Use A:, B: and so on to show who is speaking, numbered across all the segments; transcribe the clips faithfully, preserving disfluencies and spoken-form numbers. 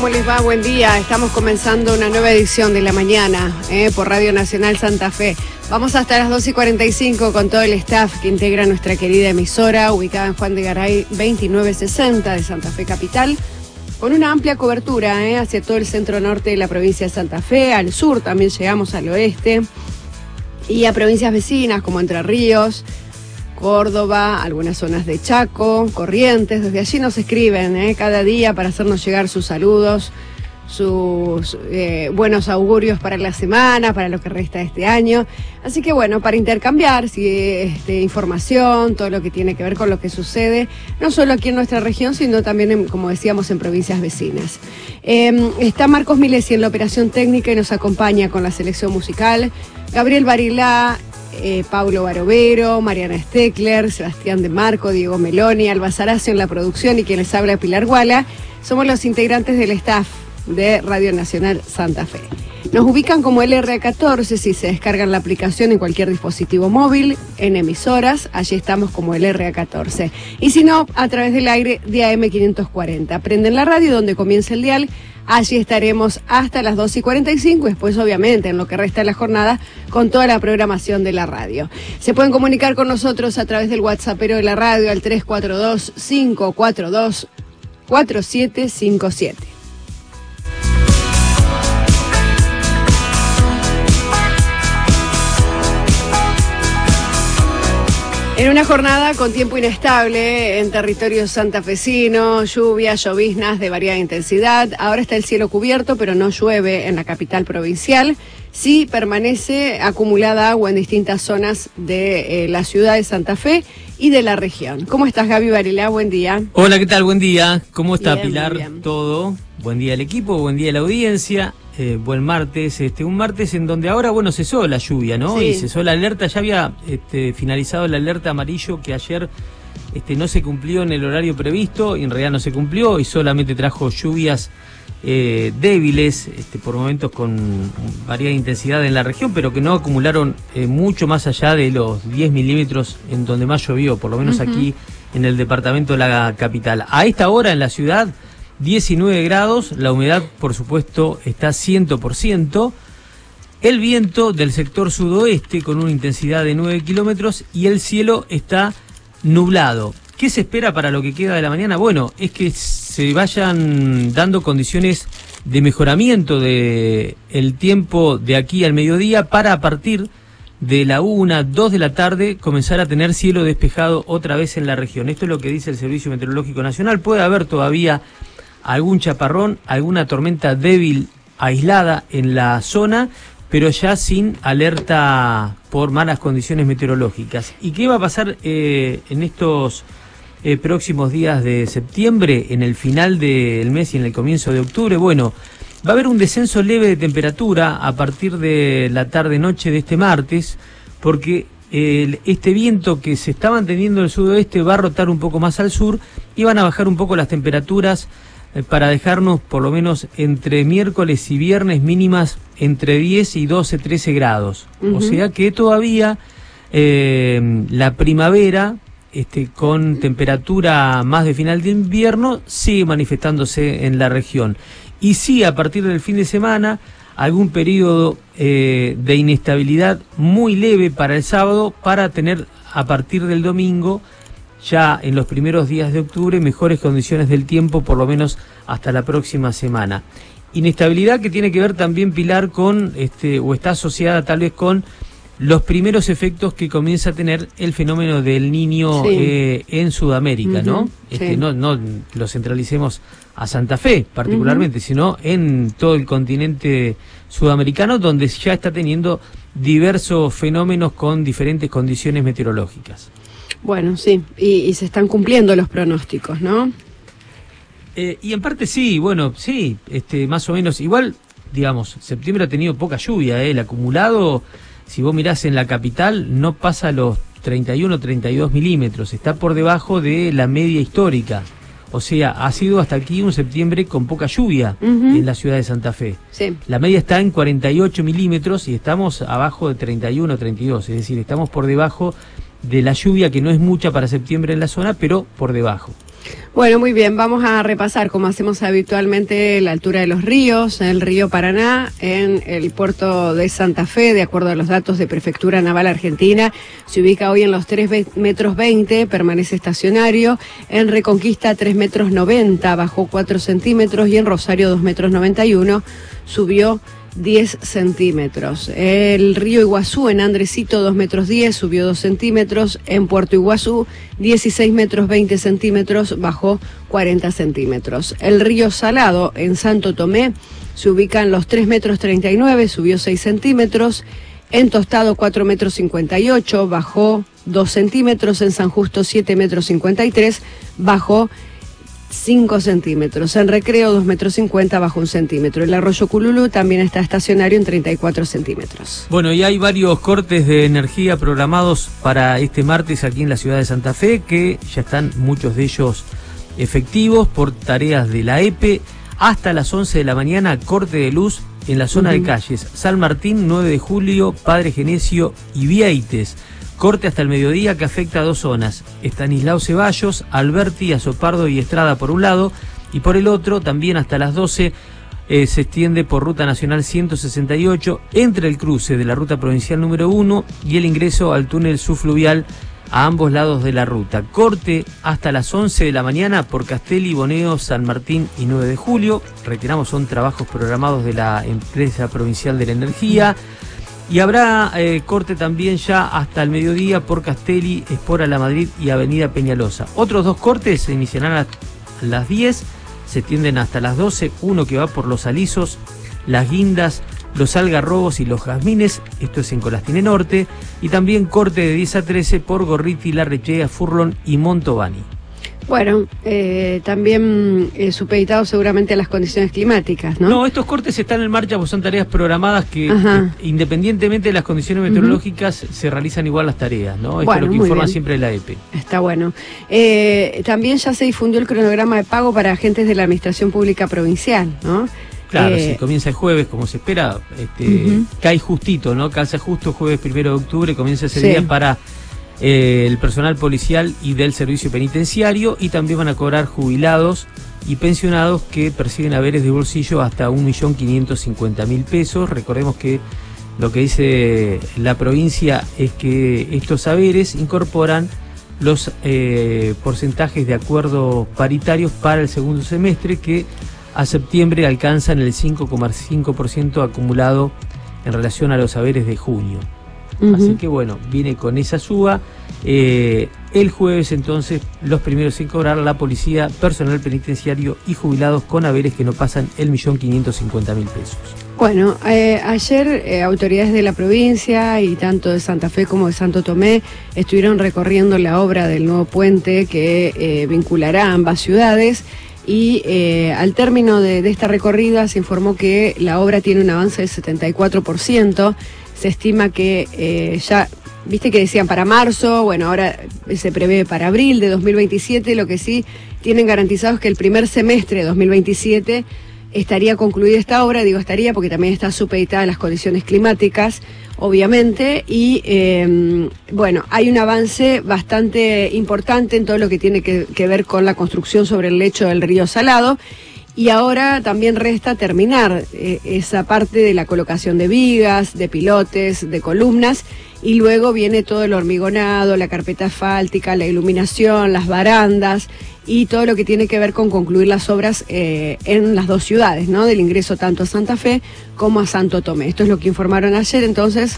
A: ¿Cómo les va? Buen día. Estamos comenzando una nueva edición de La Mañana eh, por Radio Nacional Santa Fe. Vamos hasta las doce y cuarenta y cinco con todo el staff que integra nuestra querida emisora, ubicada en Juan de Garay veintinueve sesenta de Santa Fe Capital, con una amplia cobertura eh, hacia todo el centro norte de la provincia de Santa Fe, al sur también llegamos al oeste, y a provincias vecinas como Entre Ríos, Córdoba, algunas zonas de Chaco, Corrientes. Desde allí nos escriben eh, cada día para hacernos llegar sus saludos, sus eh, buenos augurios para la semana, para lo que resta de este año. Así que bueno, para intercambiar si, este, información, todo lo que tiene que ver con lo que sucede, no solo aquí en nuestra región, sino también, en, como decíamos, en provincias vecinas. Eh, está Marcos Milesi en la operación técnica y nos acompaña con la selección musical, Gabriel Barilá, Eh, Paulo Barovero, Mariana Steckler, Sebastián de Marco, Diego Meloni, Alba Saracio en la producción y quien les habla, Pilar Guala. Somos los integrantes del staff de Radio Nacional Santa Fe. Nos ubican como L R A catorce si se descargan la aplicación en cualquier dispositivo móvil, en emisoras, allí estamos como L R A catorce. Y si no, a través del aire de A M quinientos cuarenta. Prenden la radio donde comienza el dial. Allí estaremos hasta las doce y cuarenta y cinco, y después obviamente en lo que resta de la jornada con toda la programación de la radio. Se pueden comunicar con nosotros a través del WhatsAppero de la radio al tres cuatro dos, cinco cuatro dos, cuatro siete cinco siete. En una jornada con tiempo inestable en territorio santafesino, lluvias, lloviznas de variada intensidad. Ahora está el cielo cubierto, pero no llueve en la capital provincial. Sí permanece acumulada agua en distintas zonas de eh, la ciudad de Santa Fe y de la región. ¿Cómo estás, Gaby Barilá? Buen día.
B: Hola, ¿qué tal? Buen día. ¿Cómo está,
A: bien,
B: Pilar?
A: bien.
B: Todo. Buen día al equipo, buen día a la audiencia. Eh, buen martes, este, un martes en donde ahora, bueno, cesó la lluvia, ¿no?
A: Sí.
B: Y cesó la alerta, ya había este, finalizado la alerta amarillo que ayer este, no se cumplió en el horario previsto, y en realidad no se cumplió, y solamente trajo lluvias eh, débiles, este, por momentos con variada intensidad en la región, pero que no acumularon eh, mucho más allá de los diez milímetros en donde más llovió, por lo menos uh-huh. aquí en el departamento de la capital. A esta hora en la ciudad, diecinueve grados, la humedad por supuesto está cien por ciento, el viento del sector sudoeste con una intensidad de nueve kilómetros y el cielo está nublado. ¿Qué se espera para lo que queda de la mañana? Bueno, es que se vayan dando condiciones de mejoramiento de el tiempo de aquí al mediodía para a partir de la una, dos de la tarde comenzar a tener cielo despejado otra vez en la región. Esto es lo que dice el Servicio Meteorológico Nacional. Puede haber todavía algún chaparrón, alguna tormenta débil aislada en la zona, pero ya sin alerta por malas condiciones meteorológicas. ¿Y qué va a pasar eh, en estos eh, próximos días de septiembre, en el final del mes y en el comienzo de octubre? Bueno, va a haber un descenso leve de temperatura a partir de la tarde-noche de este martes, porque eh, este viento que se está manteniendo en el sudoeste va a rotar un poco más al sur y van a bajar un poco las temperaturas para dejarnos por lo menos entre miércoles y viernes mínimas entre diez y doce, trece grados. Uh-huh. O sea que todavía eh, la primavera, este, con temperatura más de final de invierno, sigue manifestándose en la región. Y sí, a partir del fin de semana, algún periodo eh, de inestabilidad muy leve para el sábado, para tener a partir del domingo, ya en los primeros días de octubre, mejores condiciones del tiempo, por lo menos hasta la próxima semana. Inestabilidad que tiene que ver también, Pilar, con, este, o está asociada tal vez con los primeros efectos que comienza a tener el fenómeno del Niño sí. eh, en Sudamérica, uh-huh. ¿no? Este, sí. no, no lo centralicemos a Santa Fe particularmente, uh-huh. sino en todo el continente sudamericano, donde ya está teniendo diversos fenómenos con diferentes condiciones meteorológicas.
A: Bueno, sí, y, y se están cumpliendo los pronósticos, ¿no?
B: Eh, y en parte sí, bueno, sí, este, más o menos, igual, digamos, septiembre ha tenido poca lluvia, ¿eh? El acumulado, si vos mirás en la capital, no pasa los treinta y uno, treinta y dos milímetros, está por debajo de la media histórica. O sea, ha sido hasta aquí un septiembre con poca lluvia uh-huh. en la ciudad de Santa Fe.
A: Sí.
B: La media está en cuarenta y ocho milímetros y estamos abajo de treinta y uno, treinta y dos, es decir, estamos por debajo de la lluvia, que no es mucha para septiembre en la zona, pero por debajo.
A: Bueno, muy bien, vamos a repasar, como hacemos habitualmente, la altura de los ríos. El río Paraná, en el puerto de Santa Fe, de acuerdo a los datos de Prefectura Naval Argentina, se ubica hoy en los tres metros veinte, permanece estacionario. En Reconquista, tres metros noventa, bajó cuatro centímetros, y en Rosario, dos metros noventa y uno, subió diez centímetros. El río Iguazú, en Andresito, dos metros diez, subió dos centímetros. En Puerto Iguazú, dieciséis metros veinte centímetros, bajó cuarenta centímetros. El río Salado, en Santo Tomé, se ubica en los tres metros treinta y nueve, subió seis centímetros. En Tostado, cuatro metros cincuenta y ocho, bajó dos centímetros. En San Justo, siete metros cincuenta y tres, bajó cinco centímetros. En Recreo, dos metros cincuenta, bajo un centímetro. El arroyo Cululú también está estacionario en treinta y cuatro centímetros.
B: Bueno, y hay varios cortes de energía programados para este martes aquí en la ciudad de Santa Fe, que ya están muchos de ellos efectivos por tareas de la E P E. Hasta las once de la mañana, corte de luz en la zona uh-huh. de calles San Martín, nueve de julio, Padre Genesio y Vieites. Corte hasta el mediodía que afecta a dos zonas, Estanislao Ceballos, Alberti, Azopardo y Estrada por un lado, y por el otro, también hasta las doce, eh, se extiende por Ruta Nacional ciento sesenta y ocho, entre el cruce de la Ruta Provincial número uno y el ingreso al túnel subfluvial a ambos lados de la ruta. Corte hasta las once de la mañana por Castelli, Boneo, San Martín y nueve de julio. Reiteramos, son trabajos programados de la Empresa Provincial de la Energía. Y habrá eh, corte también ya hasta el mediodía por Castelli, Espora La Madrid y Avenida Peñalosa. Otros dos cortes se iniciarán a las diez, se extienden hasta las doce, uno que va por Los Alisos, Las Guindas, Los Algarrobos y Los Jazmines, esto es en Colastine Norte, y también corte de diez a trece por Gorriti, Larrechea, Furlón y Montovani.
A: Bueno, eh, también eh, supeditado seguramente a las condiciones climáticas, ¿no?
B: No, estos cortes están en marcha, pues son tareas programadas que, eh, independientemente de las condiciones meteorológicas, uh-huh. se realizan igual las tareas, ¿no? Esto
A: bueno,
B: es lo que informa
A: bien.
B: siempre la E P E. Está
A: bueno. Eh, también ya se difundió el cronograma de pago para agentes de la Administración Pública Provincial, ¿no?
B: Claro,
A: eh,
B: si comienza el jueves, como se espera, este, uh-huh. cae justito, ¿no? Calza justo jueves primero de octubre, comienza ese sí. día para eh, el personal policial y del servicio penitenciario, y también van a cobrar jubilados y pensionados que perciben haberes de bolsillo hasta un millón quinientos cincuenta mil pesos. Recordemos que lo que dice la provincia es que estos haberes incorporan los eh, porcentajes de acuerdo paritarios para el segundo semestre, que a septiembre alcanzan el cinco coma cinco por ciento acumulado en relación a los haberes de junio. Uh-huh. Así que bueno, viene con esa suba. Eh, el jueves entonces los primeros en cobrar la policía, personal penitenciario y jubilados con haberes que no pasan el millón quinientos cincuenta mil pesos.
A: Bueno, eh, ayer eh, autoridades de la provincia y tanto de Santa Fe como de Santo Tomé estuvieron recorriendo la obra del nuevo puente que eh, vinculará ambas ciudades. Y eh, al término de, de esta recorrida se informó que la obra tiene un avance del setenta y cuatro por ciento. Se estima que eh, ya, viste que decían para marzo, bueno, ahora se prevé para abril de dos mil veintisiete. Lo que sí tienen garantizado es que el primer semestre de dos mil veintisiete estaría concluida esta obra. Digo estaría porque también está supeditada a las condiciones climáticas, obviamente, y eh, bueno, hay un avance bastante importante en todo lo que tiene que, que ver con la construcción sobre el lecho del río Salado, y ahora también resta terminar eh, esa parte de la colocación de vigas, de pilotes, de columnas, y luego viene todo el hormigonado, la carpeta asfáltica, la iluminación, las barandas y todo lo que tiene que ver con concluir las obras eh, en las dos ciudades, ¿no? Del ingreso tanto a Santa Fe como a Santo Tomé. Esto es lo que informaron ayer, entonces,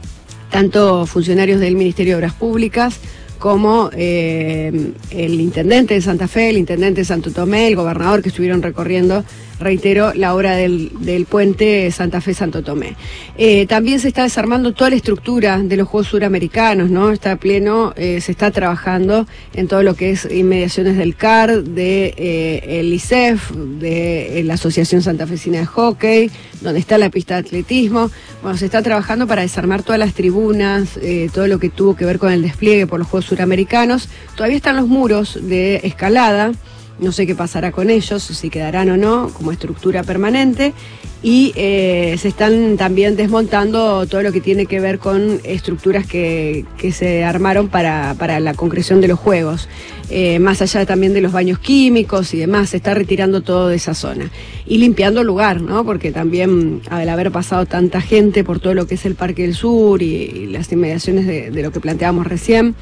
A: tanto funcionarios del Ministerio de Obras Públicas como eh, el intendente de Santa Fe, el intendente de Santo Tomé, el gobernador, que estuvieron recorriendo, reitero, la obra del, del puente Santa Fe-Santo Tomé. Eh, también se está desarmando toda la estructura de los Juegos Suramericanos, ¿no? Está a pleno, eh, se está trabajando en todo lo que es inmediaciones del C A R, de eh, el I C E F, de eh, la Asociación Santafesina de Hockey, donde está la pista de atletismo. Bueno, se está trabajando para desarmar todas las tribunas, eh, todo lo que tuvo que ver con el despliegue por los Juegos Suramericanos. Todavía están los muros de escalada. No sé qué pasará con ellos, si quedarán o no como estructura permanente. y eh, se están también desmontando todo lo que tiene que ver con estructuras que, que se armaron para, para la concreción de los juegos. Eh, más allá también de los baños químicos y demás, se está retirando todo de esa zona. Y limpiando el lugar, ¿no? Porque también al haber pasado tanta gente por todo lo que es el Parque del Sur y, y las inmediaciones de, de lo que planteábamos recién,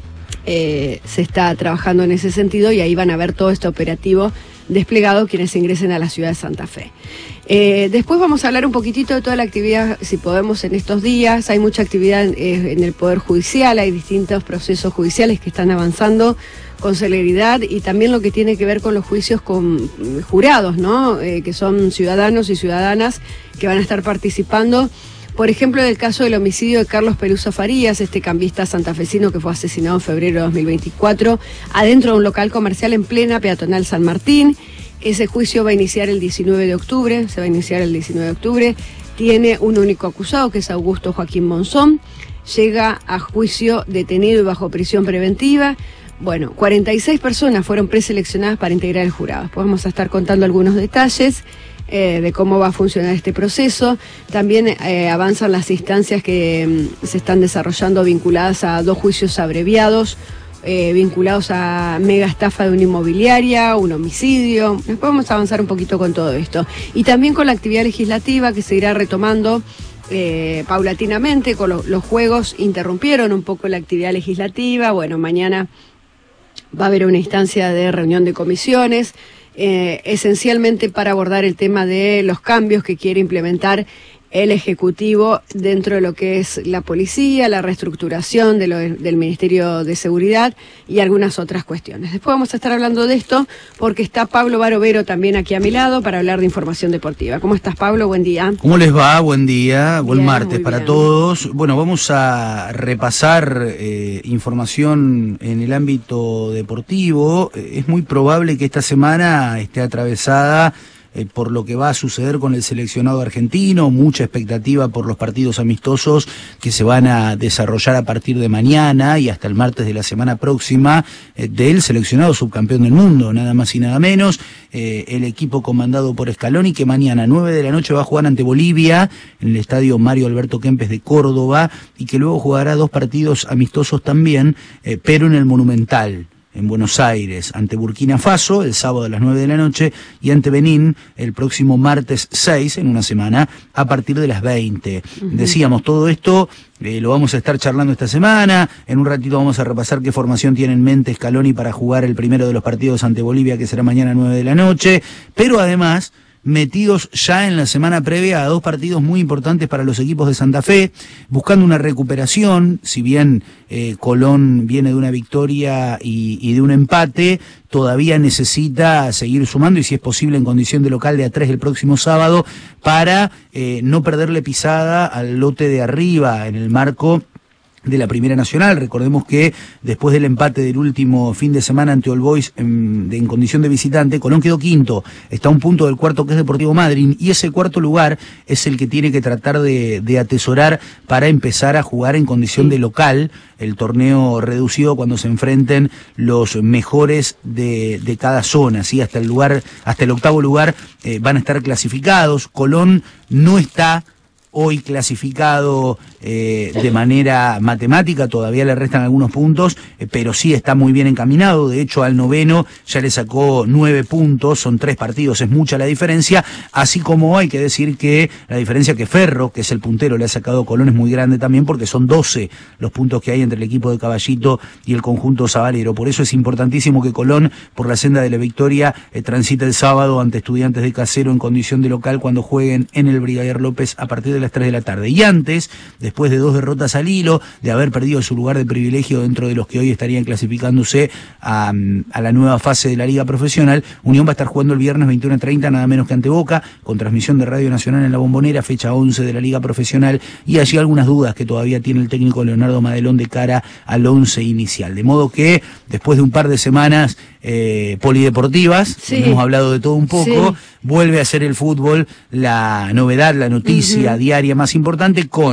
A: eh, se está trabajando en ese sentido y ahí van a ver todo este operativo desplegado quienes ingresen a la ciudad de Santa Fe. Eh, después vamos a hablar un poquitito de toda la actividad, si podemos, en estos días. Hay mucha actividad eh, en el Poder Judicial, hay distintos procesos judiciales que están avanzando con celeridad y también lo que tiene que ver con los juicios con jurados, ¿no? Eh, que son ciudadanos y ciudadanas que van a estar participando. Por ejemplo, en el caso del homicidio de Carlos Peluso Farías, este cambista santafesino que fue asesinado en febrero de dos mil veinticuatro, adentro de un local comercial en plena peatonal San Martín. Ese juicio va a iniciar el diecinueve de octubre, se va a iniciar el diecinueve de octubre. Tiene un único acusado, que es Augusto Joaquín Monzón. Llega a juicio detenido y bajo prisión preventiva. Bueno, cuarenta y seis personas fueron preseleccionadas para integrar el jurado. Después vamos a estar contando algunos detalles eh, de cómo va a funcionar este proceso. También eh, avanzan las instancias que mm, se están desarrollando vinculadas a dos juicios abreviados, eh, vinculados a mega estafa de una inmobiliaria, un homicidio. Después vamos a avanzar un poquito con todo esto. Y también con la actividad legislativa que se irá retomando Eh, paulatinamente. Con lo, los juegos interrumpieron un poco la actividad legislativa. Bueno, mañana va a haber una instancia de reunión de comisiones, eh, esencialmente para abordar el tema de los cambios que quiere implementar el Ejecutivo dentro de lo que es la policía, la reestructuración de lo, del Ministerio de Seguridad y algunas otras cuestiones. Después vamos a estar hablando de esto porque está Pablo Barovero también aquí a mi lado para hablar de información deportiva. ¿Cómo estás, Pablo? Buen día.
C: ¿Cómo les va? Buen día, buen
A: Bien,
C: martes para
A: bien.
C: todos. Bueno, vamos a repasar eh, información en el ámbito deportivo. Eh, es muy probable que esta semana esté atravesada Eh, por lo que va a suceder con el seleccionado argentino, mucha expectativa por los partidos amistosos que se van a desarrollar a partir de mañana y hasta el martes de la semana próxima eh, del seleccionado subcampeón del mundo, nada más y nada menos, eh, el equipo comandado por Scaloni, que mañana a nueve de la noche va a jugar ante Bolivia en el estadio Mario Alberto Kempes de Córdoba y que luego jugará dos partidos amistosos también, eh, pero en el Monumental, en Buenos Aires, ante Burkina Faso el sábado a las nueve de la noche y ante Benín el próximo martes seis, en una semana, a partir de las veinte. Uh-huh. Decíamos, todo esto eh, lo vamos a estar charlando esta semana. En un ratito vamos a repasar qué formación tiene en mente Scaloni para jugar el primero de los partidos ante Bolivia, que será mañana a nueve de la noche, pero además metidos ya en la semana previa a dos partidos muy importantes para los equipos de Santa Fe, buscando una recuperación. Si bien eh, Colón viene de una victoria y, y de un empate, todavía necesita seguir sumando y, si es posible, en condición de local de a tres el próximo sábado, para eh, no perderle pisada al lote de arriba en el marco de la Primera Nacional. Recordemos que después del empate del último fin de semana ante All Boys en, en condición de visitante, Colón quedó quinto, está a un punto del cuarto, que es Deportivo Madryn, y ese cuarto lugar es el que tiene que tratar de, de atesorar para empezar a jugar en condición de local el torneo reducido cuando se enfrenten los mejores de, de cada zona, ¿sí? Hasta el lugar, hasta el octavo lugar eh, van a estar clasificados. Colón no está hoy clasificado eh, de manera matemática, todavía le restan algunos puntos, eh, pero sí está muy bien encaminado. De hecho, al noveno ya le sacó nueve puntos, son tres partidos, es mucha la diferencia, así como hay que decir que la diferencia que Ferro, que es el puntero, le ha sacado a Colón es muy grande también, porque son doce los puntos que hay entre el equipo de Caballito y el conjunto sabalero. Por eso es importantísimo que Colón, por la senda de la victoria, eh, transite el sábado ante Estudiantes de Casero en condición de local cuando jueguen en el Brigadier López a partir de las tres de la tarde. Y antes, después de dos derrotas al hilo, de haber perdido su lugar de privilegio dentro de los que hoy estarían clasificándose a, a la nueva fase de la Liga Profesional, Unión va a estar jugando el viernes veintiuno treinta, nada menos que ante Boca, con transmisión de Radio Nacional en La Bombonera, fecha once de la Liga Profesional, y allí algunas dudas que todavía tiene el técnico Leonardo Madelón de cara al once inicial. De modo que, después de un par de semanas eh, polideportivas, sí, hemos hablado de todo un poco, sí, vuelve a ser el fútbol la novedad, la noticia uh-huh. diaria más importante, con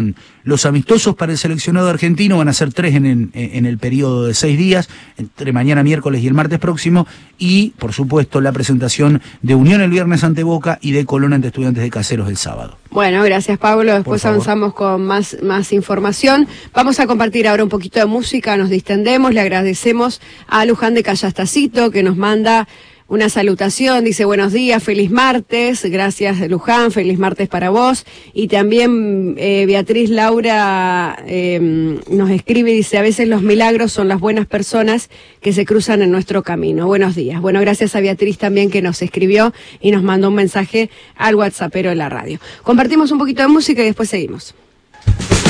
C: Los amistosos para el seleccionado argentino van a ser tres en el, en el periodo de seis días, entre mañana miércoles y el martes próximo, y por supuesto la presentación de Unión el viernes ante Boca y de Colón ante Estudiantes de Caseros el sábado.
A: Bueno, gracias Pablo, después avanzamos con más, más información. Vamos a compartir ahora un poquito de música, nos distendemos, le agradecemos a Luján de Callastacito que nos manda una salutación, dice buenos días, feliz martes, gracias Luján, feliz martes para vos. Y también eh, Beatriz Laura eh, nos escribe y dice, a veces los milagros son las buenas personas que se cruzan en nuestro camino. Buenos días. Bueno, gracias a Beatriz también que nos escribió y nos mandó un mensaje al WhatsAppero de la radio. Compartimos un poquito de música y después seguimos.